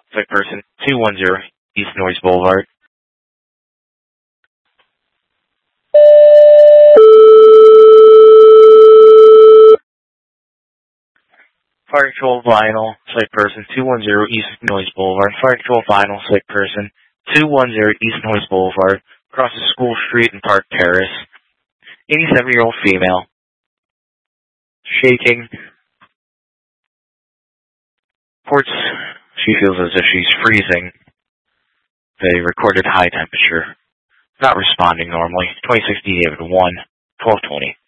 Flight person 210 East Noise Boulevard. Fire Control Vinyl, Site Person 210 East Noise Boulevard. Fire Control Vinyl, Site Person 210 East Noise Boulevard. Crosses School Street and Park Terrace. 87-year-old female. Shaking. Reports she feels as if she's freezing. They recorded high temperature. Not responding normally. 26D David 1, 1220.